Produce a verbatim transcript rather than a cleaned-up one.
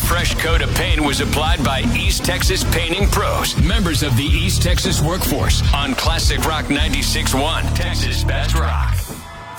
fresh coat of paint was applied by East Texas Painting Pros, members of the East Texas workforce, on Classic Rock ninety-six point one, Texas Best Rock.